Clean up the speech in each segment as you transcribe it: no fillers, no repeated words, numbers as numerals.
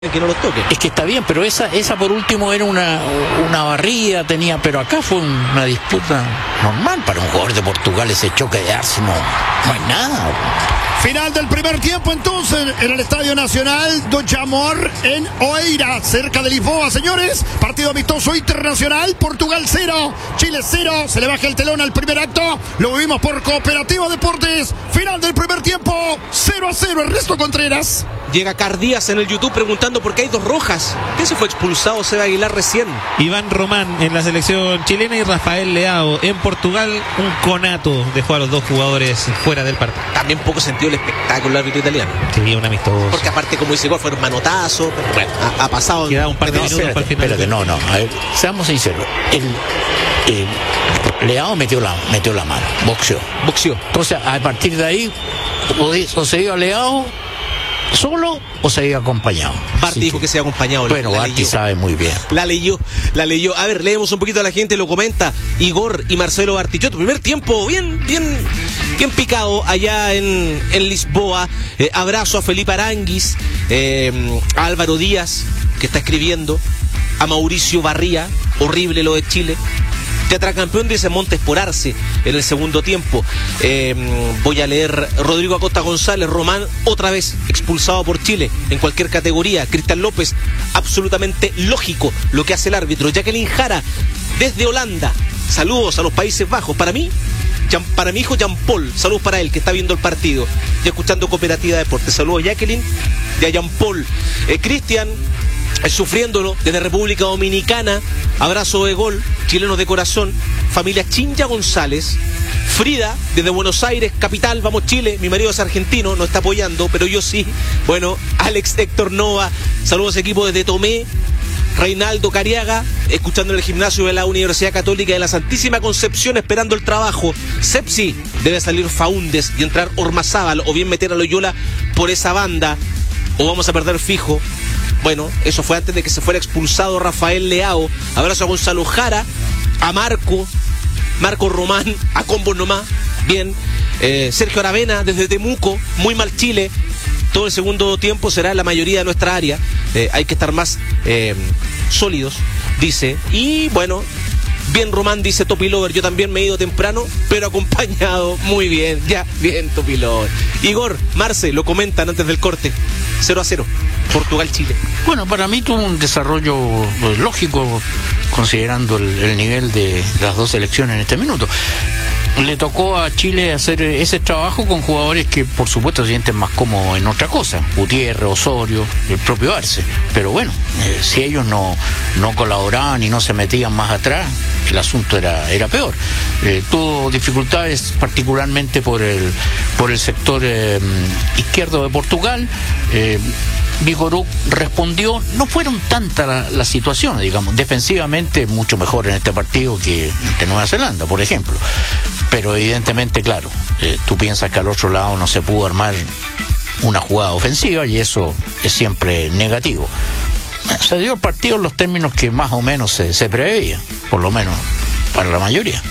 que no los toque. Es que está bien, pero esa por último era una barrida, pero acá fue una disputa normal para un jugador de Portugal. Ese choque de Arsenal no hay nada. Final del primer tiempo entonces en el Estadio Nacional do Jamor en Oeiras, cerca de Lisboa, señores. Partido amistoso internacional, Portugal 0, Chile 0. Se le baja el telón al primer acto. Lo vivimos por Cooperativa Deportes. Final del primer tiempo, 0-0. Ernesto Contreras. Llega Cardías en el YouTube preguntando por qué hay dos rojas. ¿Qué se fue expulsado Seba Aguilar recién? Iván Román en la selección chilena y Rafael Leao en Portugal. Un conato dejó a los dos jugadores fuera del partido. También poco sentido el espectáculo del árbitro italiano. Sí, un amistoso. Porque aparte, como dice igual, fue un manotazo. Pero bueno, ha pasado. Queda un par de minutos para el final. Espérate, no. A ver, seamos sinceros. Leao metió la mano. Boxeó. Entonces, a partir de ahí, o se iba Leao solo o se iba acompañado. Barty dijo que se iba acompañado. Bueno, Barty sabe muy bien. La leyó. A ver, leemos un poquito a la gente, lo comenta Igor y Marcelo Bartichotto. Primer tiempo bien picado allá en Lisboa. Abrazo a Felipe Aranguis, a Álvaro Díaz, que está escribiendo, a Mauricio Barría, horrible lo de Chile. Tetracampeón dice Montes por Arce en el segundo tiempo. Voy a leer Rodrigo Acosta González, Román otra vez expulsado por Chile en cualquier categoría. Cristian López, absolutamente lógico lo que hace el árbitro. Jacqueline Jara desde Holanda, saludos a los Países Bajos. Para mi hijo Jean Paul, saludos para él que está viendo el partido y escuchando Cooperativa Deportes. Saludos a Jacqueline y a Jean Paul. Cristian sufriéndolo desde República Dominicana. Abrazo de gol, chilenos de corazón. Familia Chincha González. Frida desde Buenos Aires, capital, vamos Chile. Mi marido es argentino, no está apoyando, pero yo sí. Bueno, Alex Héctor Nova, saludos equipo desde Tomé. Reinaldo Cariaga, escuchando en el gimnasio de la Universidad Católica de la Santísima Concepción, esperando el trabajo. Sepsi, debe salir Faúndes y entrar Ormazábal, o bien meter a Loyola por esa banda, o vamos a perder fijo. Bueno, eso fue antes de que se fuera expulsado Rafael Leao. Abrazo a Gonzalo Jara, a Marco Román, a Combo Nomás, bien. Sergio Aravena desde Temuco, muy mal Chile. Todo el segundo tiempo será la mayoría de nuestra área. Hay que estar más sólidos, dice. Y bueno, bien Román, dice Topi Lover. Yo también me he ido temprano, pero acompañado. Muy bien, ya, bien Topi Lover. Igor, Marce, lo comentan antes del corte. 0-0, Portugal-Chile. Bueno, para mí tuvo un desarrollo lógico, considerando el nivel de las dos selecciones en este minuto. Le tocó a Chile hacer ese trabajo con jugadores que por supuesto se sienten más cómodos en otra cosa, Gutiérrez, Osorio, el propio Arce, pero bueno, si ellos no colaboraban y no se metían más atrás, el asunto era peor. Tuvo dificultades particularmente por el sector izquierdo de Portugal. Vigorú respondió, no fueron tantas las situaciones, digamos, defensivamente mucho mejor en este partido que ante Nueva Zelanda, por ejemplo, pero evidentemente, claro, tú piensas que al otro lado no se pudo armar una jugada ofensiva y eso es siempre negativo. Se dio el partido en los términos que más o menos se preveía, por lo menos para la mayoría.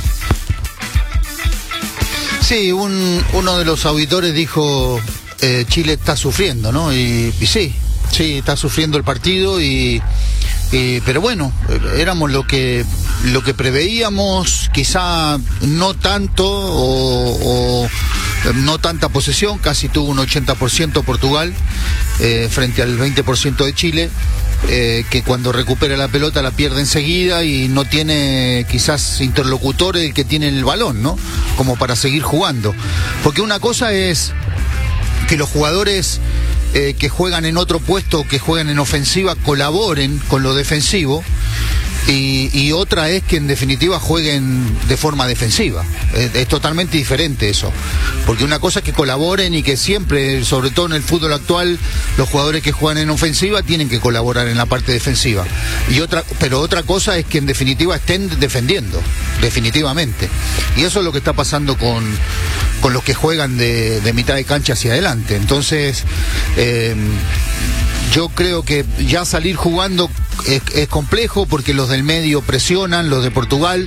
Sí, uno de los auditores dijo... Chile está sufriendo, ¿no? Y sí, está sufriendo el partido pero bueno, éramos lo que preveíamos, quizá no tanto o no tanta posesión, casi tuvo un 80% Portugal frente al 20% de Chile, que cuando recupera la pelota la pierde enseguida y no tiene quizás interlocutores el que tiene el balón, ¿no? Como para seguir jugando. Porque una cosa es que los jugadores que juegan en otro puesto, que juegan en ofensiva, colaboren con lo defensivo, y otra es que en definitiva jueguen de forma defensiva. Es totalmente diferente eso, porque una cosa es que colaboren y que siempre, sobre todo en el fútbol actual, los jugadores que juegan en ofensiva tienen que colaborar en la parte defensiva, pero otra cosa es que en definitiva estén defendiendo, definitivamente, y eso es lo que está pasando con los que juegan de mitad de cancha hacia adelante. Entonces Yo creo que ya salir jugando es complejo porque los del medio presionan, los de Portugal,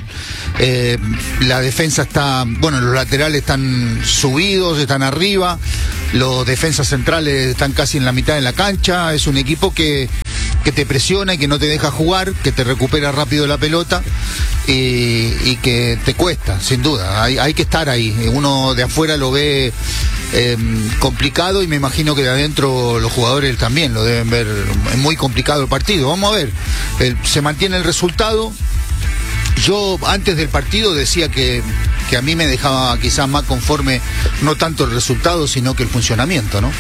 la defensa está, bueno, los laterales están subidos, están arriba, los defensas centrales están casi en la mitad de la cancha. Es un equipo que te presiona y que no te deja jugar, que te recupera rápido la pelota y que te cuesta, sin duda. Hay que estar ahí. Uno de afuera lo ve complicado y me imagino que de adentro los jugadores también lo deben ver muy complicado el partido. Vamos a ver, se mantiene el resultado. Yo antes del partido decía que a mí me dejaba quizás más conforme no tanto el resultado sino que el funcionamiento, ¿no?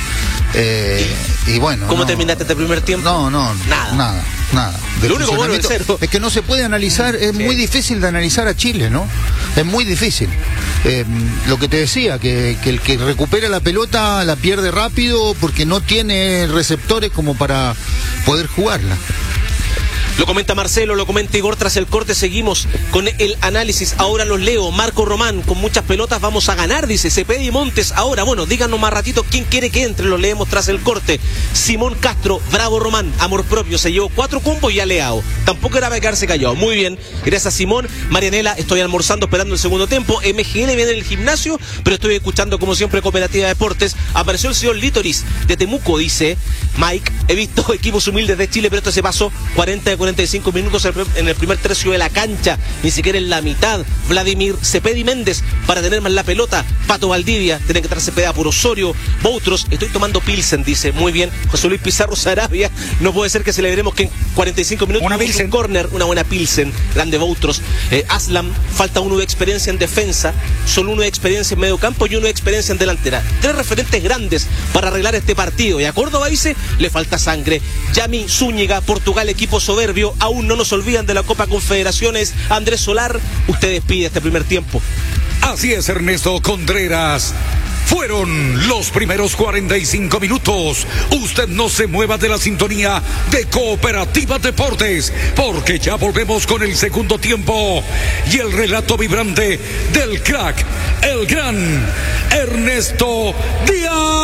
Y bueno, ¿cómo terminaste este primer tiempo? Nada. Lo único bueno es cero. Es que no se puede analizar, es muy difícil de analizar a Chile, ¿no? Es muy difícil. Lo que te decía, que el que recupera la pelota la pierde rápido porque no tiene receptores como para poder jugarla. Lo comenta Marcelo, lo comenta Igor. Tras el corte seguimos con el análisis. Ahora los leo. Marco Román, con muchas pelotas vamos a ganar, dice Cepeda y Montes. Ahora, bueno, díganos más ratito quién quiere que entre. Lo leemos tras el corte. Simón Castro, bravo Román, amor propio. Se llevó 4 combos y aleado. Tampoco era para quedarse callado. Muy bien, gracias Simón. Marianela, estoy almorzando esperando el segundo tiempo. MGL viene del gimnasio, pero estoy escuchando como siempre Cooperativa Deportes. Apareció el señor Litoris de Temuco, dice Mike. He visto equipos humildes de Chile, pero esto se pasó 45 minutos en el primer tercio de la cancha, ni siquiera en la mitad. Vladimir Cepeda y Méndez para tener más la pelota. Pato Valdivia, tiene que estar Cepeda por Osorio. Boutros, estoy tomando Pilsen, dice. Muy bien. José Luis Pizarro Sarabia, no puede ser que celebremos que en 45 minutos una Pilsen, un corner, una buena Pilsen. Grande Boutros. Aslam, falta uno de experiencia en defensa, solo uno de experiencia en medio campo y uno de experiencia en delantera. 3 referentes grandes para arreglar este partido. Y a Córdoba, dice, le falta sangre. Yami Zúñiga, Portugal, equipo soberbio. Aún no nos olvidan de la Copa Confederaciones. Andrés Solar, usted despide este primer tiempo. Así es, Ernesto Contreras. Fueron los primeros 45 minutos. Usted no se mueva de la sintonía de Cooperativa Deportes, porque ya volvemos con el segundo tiempo y el relato vibrante del crack, el gran Ernesto Díaz.